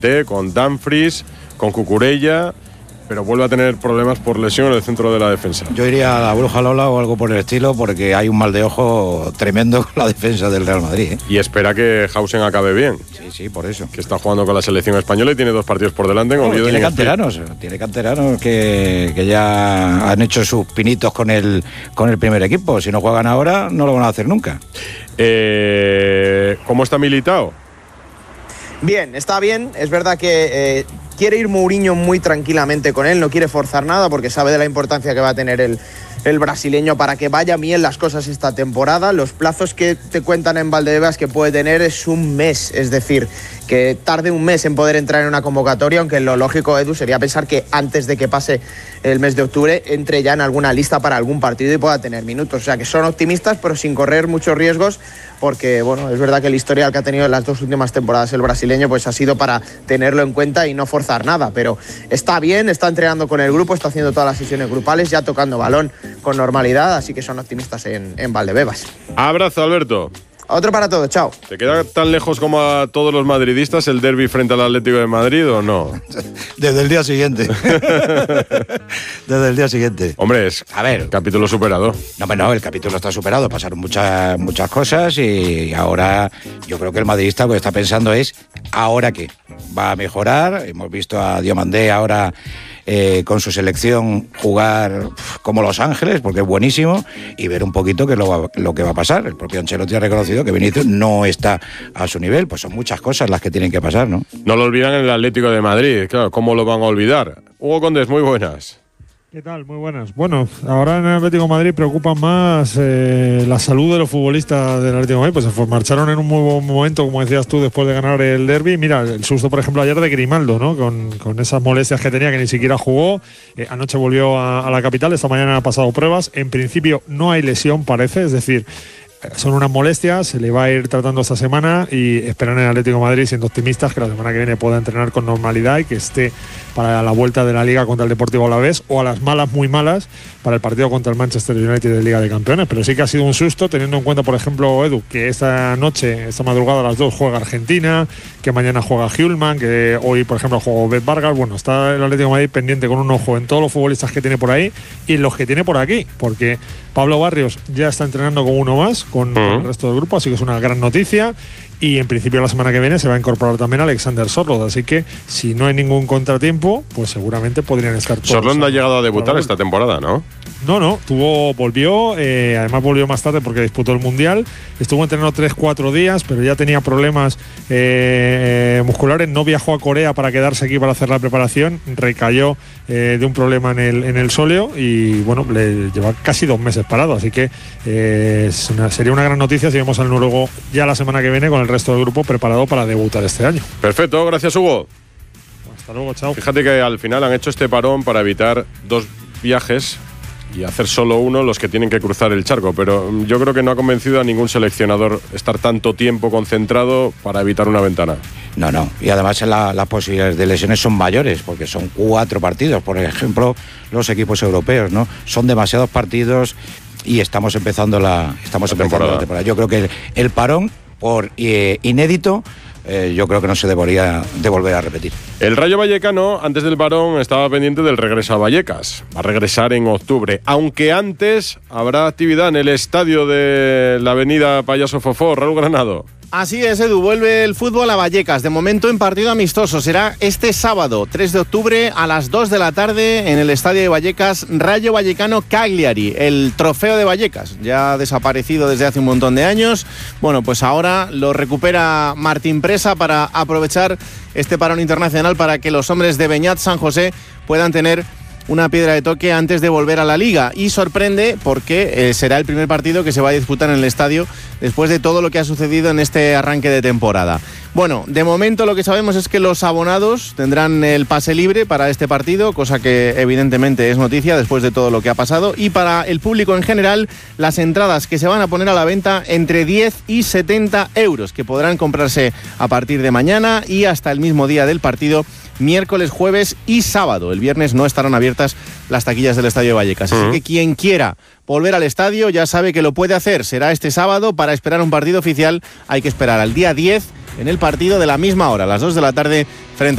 con Dumfries, con Cucurella, pero vuelve a tener problemas por lesión en el centro de la defensa. Yo iría a la Bruja Lola o algo por el estilo, porque hay un mal de ojo tremendo con la defensa del Real Madrid, ¿eh? Y espera que Hausen acabe bien. Sí, por eso. Que está jugando con la selección española y tiene 2 partidos por delante. Tiene canteranos que ya han hecho sus pinitos con el primer equipo. Si no juegan ahora, no lo van a hacer nunca. ¿Cómo está Militao? Bien, está bien. Es verdad que quiere ir Mourinho muy tranquilamente con él, no quiere forzar nada porque sabe de la importancia que va a tener el brasileño para que vayan bien las cosas esta temporada. Los plazos que te cuentan en Valdebebas que puede tener es un mes, es decir, que tarde un mes en poder entrar en una convocatoria, aunque lo lógico, Edu, sería pensar que antes de que pase el mes de octubre entre ya en alguna lista para algún partido y pueda tener minutos. O sea que son optimistas, pero sin correr muchos riesgos, porque bueno, es verdad que el historial que ha tenido en las 2 últimas temporadas el brasileño pues ha sido para tenerlo en cuenta y no forzar nada, pero está bien, está entrenando con el grupo, está haciendo todas las sesiones grupales, ya tocando balón con normalidad, así que son optimistas en Valdebebas. Abrazo, Alberto. Otro para todos, chao. ¿Te queda tan lejos como a todos los madridistas el derbi frente al Atlético de Madrid o no? Desde el día siguiente. Desde el día siguiente. Hombre, es capítulo superado. No, el capítulo está superado. Pasaron muchas cosas y ahora yo creo que el madridista lo que está pensando es ¿ahora qué? Va a mejorar. Hemos visto a Diomandé ahora con su selección jugar como Los Ángeles, porque es buenísimo, y ver un poquito qué es lo que va a pasar. El propio Ancelotti ha reconocido que Vinicius no está a su nivel, pues son muchas cosas las que tienen que pasar, ¿no? No lo olvidan en el Atlético de Madrid, claro, ¿cómo lo van a olvidar? Hugo Condés, muy buenas. ¿Qué tal? Muy buenas. Bueno, ahora en el Atlético de Madrid preocupa más la salud de los futbolistas del Atlético de Madrid, pues se marcharon en un muy buen momento, como decías tú, después de ganar el derbi. Mira, el susto, por ejemplo, ayer de Grimaldo, ¿no? Con esas molestias que tenía, que ni siquiera jugó. Anoche volvió a la capital, esta mañana ha pasado pruebas. En principio no hay lesión, parece, es decir, son unas molestias, se le va a ir tratando esta semana y esperan en el Atlético de Madrid, siendo optimistas, que la semana que viene pueda entrenar con normalidad y que esté para la vuelta de la Liga contra el Deportivo Alavés, o a las malas, muy malas, para el partido contra el Manchester United de Liga de Campeones. Pero sí que ha sido un susto, teniendo en cuenta, por ejemplo, Edu, que esta madrugada a las 2 juega Argentina, que mañana juega Hjulman, que hoy, por ejemplo, juega Bet Vargas. Bueno, está el Atlético de Madrid pendiente con un ojo en todos los futbolistas que tiene por ahí y en los que tiene por aquí, porque Pablo Barrios ya está entrenando con uno más, con el resto del grupo, así que es una gran noticia. Y en principio la semana que viene se va a incorporar también Alexander Sørloth, así que si no hay ningún contratiempo, pues seguramente podrían estar todos. Sørloth no ha llegado a debutar esta temporada, ¿no? No, volvió, además volvió más tarde porque disputó el Mundial, estuvo entrenando 3-4 días, pero ya tenía problemas musculares, no viajó a Corea para quedarse aquí para hacer la preparación, recayó de un problema en el sóleo y bueno, le lleva casi 2 meses parado, así que sería una gran noticia si vemos al noruego ya la semana que viene con el resto del grupo preparado para debutar este año. Perfecto, gracias Hugo. Hasta luego, chao. Fíjate que al final han hecho este parón para evitar 2 viajes y hacer solo uno los que tienen que cruzar el charco, pero yo creo que no ha convencido a ningún seleccionador estar tanto tiempo concentrado para evitar una ventana. No, y además las posibilidades de lesiones son mayores, porque son 4 partidos, por ejemplo, los equipos europeos, ¿no? Son demasiados partidos y estamos empezando la temporada. Yo creo que el parón, por inédito, yo creo que no se debería de volver a repetir. El Rayo Vallecano, antes del parón, estaba pendiente del regreso a Vallecas. Va a regresar en octubre, aunque antes habrá actividad en el estadio de la avenida Payaso Fofó. Raúl Granado. Así es, Edu, vuelve el fútbol a Vallecas, de momento en partido amistoso. Será este sábado, 3 de octubre, a las 2 de la tarde, en el estadio de Vallecas, Rayo Vallecano Cagliari, el trofeo de Vallecas, ya desaparecido desde hace un montón de años. Bueno, pues ahora lo recupera Martín Presa para aprovechar este parón internacional para que los hombres de Beñat San José puedan tener una piedra de toque antes de volver a la Liga, y sorprende porque será el primer partido que se va a disputar en el estadio después de todo lo que ha sucedido en este arranque de temporada. Bueno, de momento lo que sabemos es que los abonados tendrán el pase libre para este partido, cosa que evidentemente es noticia después de todo lo que ha pasado, y para el público en general las entradas que se van a poner a la venta entre 10 y 70 euros, que podrán comprarse a partir de mañana y hasta el mismo día del partido, miércoles, jueves y sábado. El viernes no estarán abiertas las taquillas del Estadio de Vallecas. Así que quien quiera volver al estadio ya sabe que lo puede hacer. Será este sábado. Para esperar un partido oficial hay que esperar al día 10 en el partido de la misma hora, a las 2 de la tarde, frente